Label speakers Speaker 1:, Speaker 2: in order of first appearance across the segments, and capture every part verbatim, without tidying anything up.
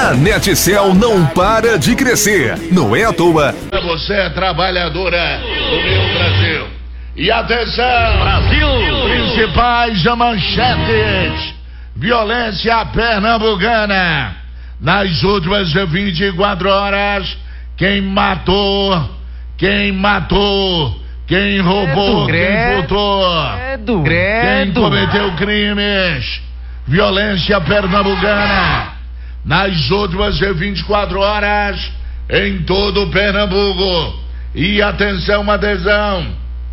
Speaker 1: A Netcel não para de crescer, não é à toa.
Speaker 2: Você é trabalhadora do meu Brasil. E atenção, Brasil! Principais manchetes: violência pernambucana. Nas últimas vinte e quatro horas, quem matou, quem matou, quem roubou, quem furtou, quem cometeu crimes, violência pernambucana. Nas últimas vinte e quatro horas, em todo o Pernambuco. E atenção, atenção,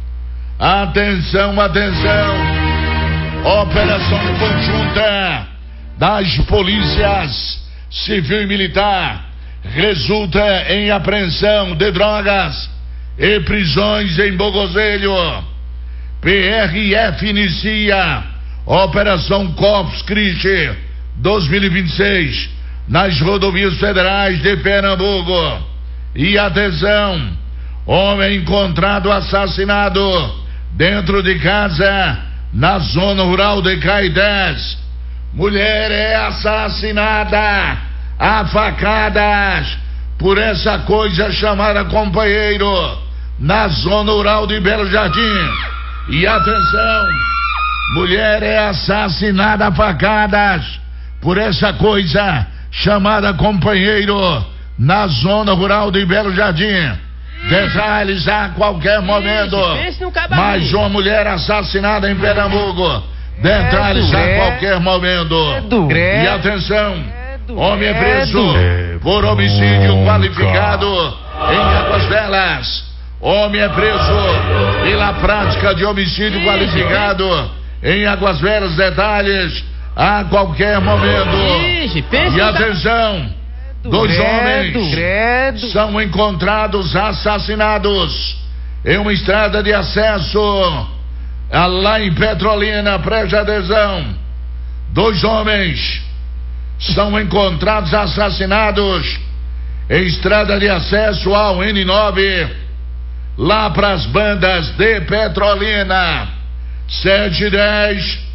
Speaker 2: atenção, atenção, operação conjunta das polícias civil e militar resulta em apreensão de drogas e prisões em Bogoselho. P R F inicia operação Corpus Christi dois mil e vinte e seis nas rodovias federais de Pernambuco. E atenção, homem encontrado assassinado dentro de casa na zona rural de Caetés. Mulher é assassinada a facadas por essa coisa chamada companheiro na zona rural de Belo Jardim. E atenção, mulher é assassinada a facadas por essa coisa chamada companheiro na zona rural de Belo Jardim. Detalhes a qualquer momento. Mais uma mulher assassinada em Pernambuco. Detalhes a qualquer momento. E atenção, homem é preso por homicídio qualificado em Águas Belas. Homem é preso pela prática de homicídio qualificado em Águas Belas. Detalhes a qualquer momento. E atenção, dois homens são encontrados assassinados em uma estrada de acesso lá em Petrolina. Preste atenção, dois homens são encontrados assassinados em estrada de acesso ao N nove, lá para as bandas de Petrolina. Sete e dez,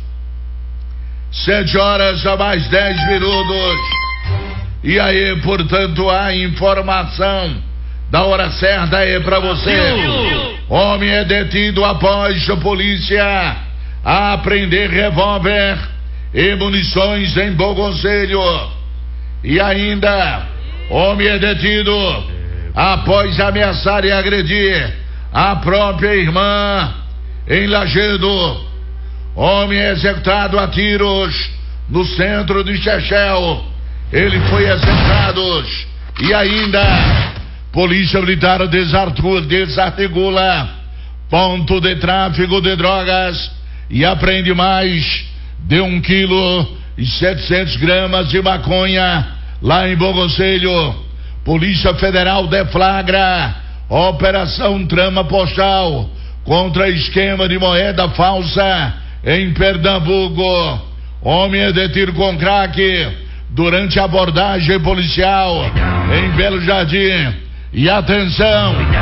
Speaker 2: sete horas a mais dez minutos. E aí, portanto, a informação da hora certa aí pra você. Homem é detido após a polícia apreender revólver e munições em Bogoselho. E ainda, homem é detido após ameaçar e agredir a própria irmã em Lajedo. Homem é executado a tiros no centro de Chechel. Ele foi executado. E ainda, polícia militar desarticula ponto de tráfico de drogas e apreende mais de um quilo e setecentos gramas de maconha lá em Bogoselho. Polícia Federal deflagra operação trama postal contra esquema de moeda falsa em Pernambuco. Homem é detido com crack durante a abordagem policial em Belo Jardim. E atenção,